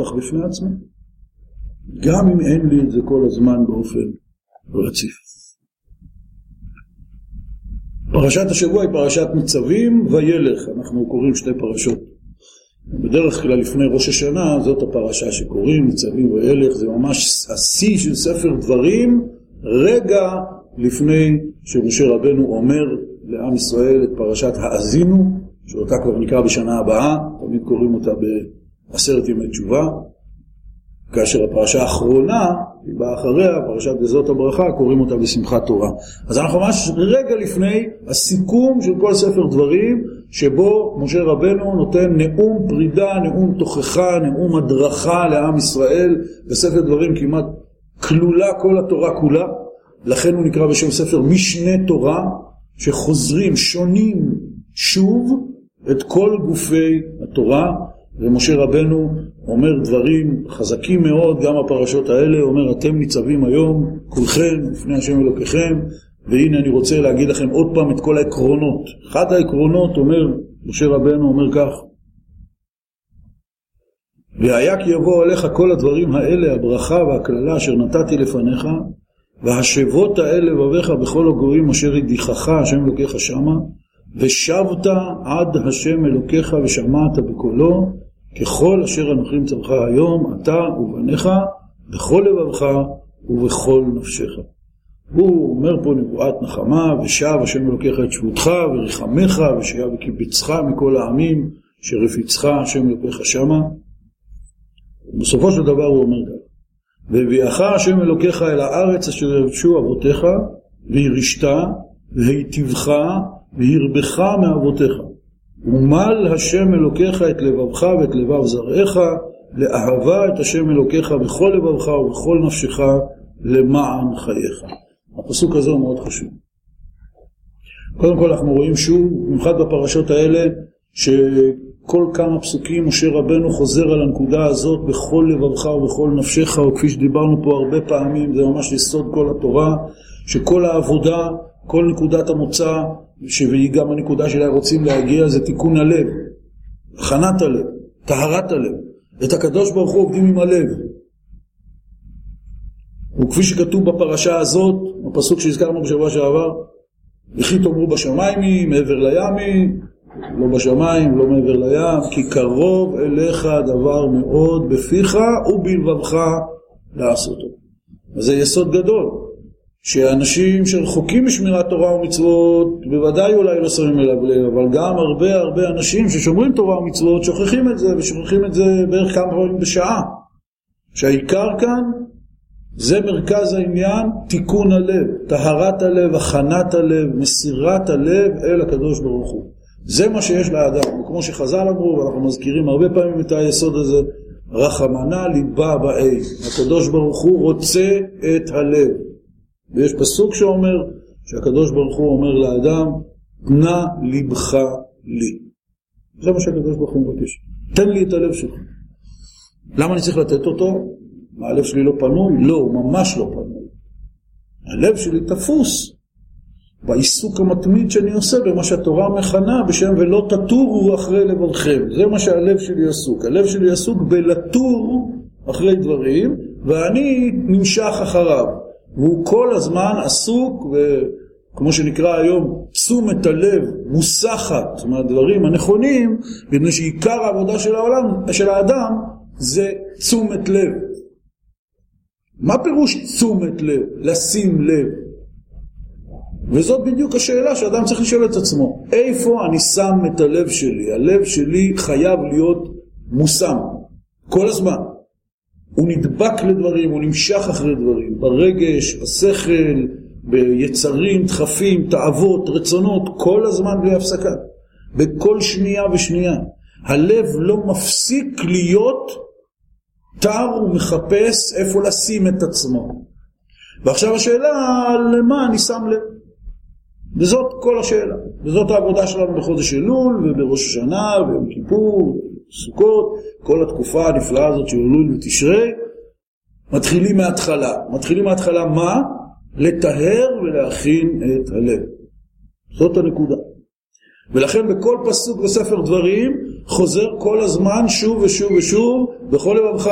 נוכח בפני עצמי, גם אם אין לי את זה כל הזמן באופן רציף. פרשת השבוע היא פרשת ניצבים וילך. אנחנו קוראים שתי פרשות. בדרך כלל לפני ראש השנה זאת הפרשה שקוראים, ניצבים וילך. זה ממש השיא של ספר דברים, רגע לפני שמשה רבנו אומר לעם ישראל את פרשת האזינו, שאותה כבר נקרא בשנה הבאה, תמיד קוראים אותה בעשרת ימי תשובה, כאשר הפרשה האחרונה, היא באה אחריה, פרשת וזאת הברכה, קוראים אותה בשמחת תורה. אז אנחנו ממש רגע לפני הסיכום של כל ספר דברים, שבו משה רבנו נותן נאום פרידה, נאום תוכחה, נאום הדרכה לעם ישראל. בספר דברים כמעט כלולה כל התורה כולה, לכן הוא נקרא בשם ספר משנה תורה, שחוזרים, שונים שוב את כל גופי התורה. ומשה רבנו אומר דברים חזקים מאוד, גם הפרשות האלה, אומר אתם ניצבים היום כולכם לפני השם אלוקיכם, והנה אני רוצה להגיד לכם עוד פעם את כל העקרונות. אחד העקרונות אומר משה רבנו, אומר כך: והיה כי יבוא עליך כל הדברים האלה, הברכה והכללה אשר נתתי לפניך, והשבות האלה לבביך בכל הגויים אשר ידיחך השם אלוקיך שמה, ושבת עד השם אלוקיך ושמעת בקולו, ככל אשר אנוכי מצווך היום, אתה ובניך, בכל לבבך ובכל נפשך. הוא אומר פה נבואת נחמה, ושב השם אלוקיך את שבותך ורחמך, ושיהיה וקיבצך מכל העמים, שרפיצך השם אלוקיך שמה. בסופו של דבר הוא אומר כך: והביאך השם אלוקיך אל הארץ אשר ירשו אבותיך, וירשת, והיטיבך, והרבך מאבותיך. ומל השם אלוקיך את לבבך ואת לבב זרעך, לאהבה את השם אלוקיך בכל לבבך ובכל נפשך, למען חייך. הפסוק הזה הוא מאוד חשוב. קודם כל אנחנו רואים שוב, במיוחד בפרשות האלה, שכל כמה פסוקים משה רבנו חוזר על הנקודה הזאת, בכל לבבך ובכל נפשך, וכפי שדיברנו פה הרבה פעמים, זה ממש יסוד כל התורה, שכל העבודה, כל נקודת המוצא, שהיא גם הנקודה שלה רוצים להגיע, זה תיקון הלב, הכנת הלב, טהרת הלב. את הקדוש ברוך הוא עובדים עם הלב. וכפי שכתוב בפרשה הזאת, בפסוק שהזכרנו בשבוע שעבר, וכי תאמרו בשמיים מעבר לים, לא בשמיים, לא מעבר לים, כי קרוב אליך דבר מאוד בפיך ובלבבך לעשותו. וזה יסוד גדול, שאנשים שרחוקים משמירת תורה ומצוות, בוודאי אולי לא שמים אליו לב, אבל גם הרבה אנשים ששומרים תורה ומצוות שוכחים את זה, ושוכחים את זה בערך כמה פעמים בשעה. שהעיקר כאן זה מרכז העניין, תיקון הלב, טהרת הלב, הכנת הלב, מסירת הלב אל הקדוש ברוך הוא. זה מה שיש לאדם, וכמו שחז"ל אמרו, ואנחנו מזכירים הרבה פעמים את היסוד הזה, רחמנה ליבה באי. הקדוש ברוך הוא רוצה את הלב. ויש פסוק שאומר שהקדוש ברוך הוא אומר לאדם, תנה ליבך לי. זה מה שהקדוש ברוך הוא מבקש. תן לי את הלב שלך. למה אני צריך לתת אותו? מה, הלב שלי לא פנוי? לא, ממש לא פנוי. הלב שלי תפוס בעיסוק המתמיד שאני עושה במה שהתורה מכנה בשם ולא תטורו אחרי לבבכם. זה מה שהלב שלי עסוק. הלב שלי עסוק בלטור אחרי דברים, ואני נמשך אחריו. והוא כל הזמן עסוק, וכמו שנקרא היום, תשומת הלב מוסחת מהדברים הנכונים, בגלל שעיקר העבודה של האדם זה תשומת לב. מה פירוש תשומת לב? לשים לב. וזאת בדיוק השאלה שאדם צריך לשאול את עצמו. איפה אני שם את הלב שלי? הלב שלי חייב להיות מושם כל הזמן. הוא נדבק לדברים, הוא נמשך אחרי דברים, ברגש, בשכל, ביצרים, דחפים, תאוות, רצונות, כל הזמן בלי הפסקה. בכל שנייה ושנייה. הלב לא מפסיק להיות תר ומחפש איפה לשים את עצמו. ועכשיו השאלה, למה אני שם לב? וזאת כל השאלה. וזאת העבודה שלנו בחודש אלול, ובראש השנה, וביום כיפור, סוכות, כל התקופה הנפלאה הזאת של אלול ותשרי. מתחילים מההתחלה. מתחילים מההתחלה מה? לטהר ולהכין את הלב. זאת הנקודה. ולכן בכל פסוק בספר דברים חוזר כל הזמן שוב ושוב ושוב בכל לבבך